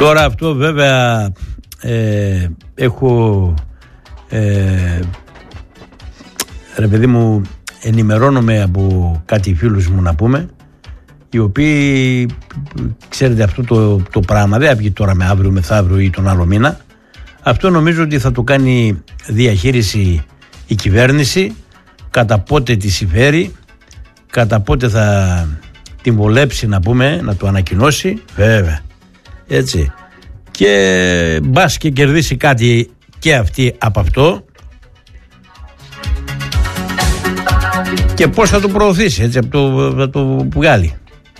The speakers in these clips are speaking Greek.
Τώρα αυτό βέβαια έχω ρε παιδί μου, ενημερώνομαι από κάτι φίλους μου να πούμε, οι οποίοι, ξέρετε, αυτό το πράγμα δεν θα βγει τώρα με αύριο, μεθαύριο ή τον άλλο μήνα. Αυτό νομίζω ότι θα το κάνει διαχείριση η κυβέρνηση, κατά πότε τη συμφέρει, κατά πότε θα την βολέψει να πούμε, να το ανακοινώσει, βέβαια, έτσι, και μπας και κερδίσει κάτι και αυτή από αυτό, και πώς θα το προωθήσει, έτσι, από το βγάλει.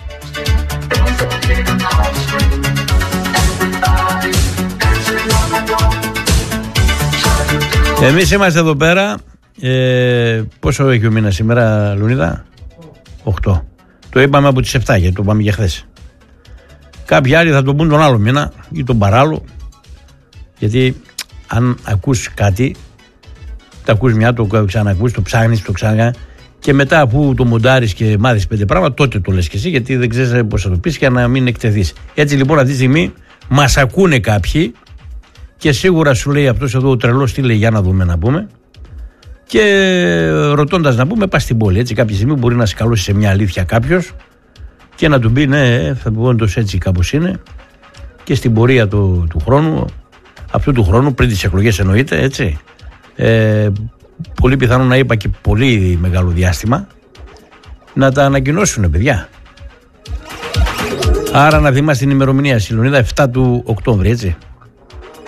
Εμείς είμαστε εδώ πέρα, πόσο έχει ο μήνας σήμερα, Λουνίδα? 8. Το είπαμε από τις 7, γιατί το είπαμε για χθες. Κάποιοι άλλοι θα το πούν τον άλλο μήνα ή τον παράλληλο, γιατί αν ακούς κάτι, το ακούς μια, το ξανακούς, το ψάχνεις, το ξανά, και μετά αφού το μοντάρεις και μάθεις 5 πράγματα, τότε το λες και εσύ, γιατί δεν ξέρεις πώς θα το πεις και να μην εκτεθείς. Έτσι λοιπόν αυτή τη στιγμή μας ακούνε κάποιοι και σίγουρα σου λέει αυτός εδώ ο τρελός τι λέει, για να δούμε να πούμε, και ρωτώντας να πούμε πας στην πόλη, έτσι, κάποια στιγμή μπορεί να σκαλώσει σε μια αλήθεια κάποιος και να του πει ναι, θα όντως έτσι κάπως είναι, και στην πορεία του χρόνου, αυτού του χρόνου, πριν τις εκλογές εννοείται, έτσι, πολύ πιθανό, να είπα και πολύ μεγάλο διάστημα, να τα ανακοινώσουν, παιδιά. Άρα να θυμάστε την ημερομηνία, Συλλονίδα, 7 του Οκτώβρη, έτσι.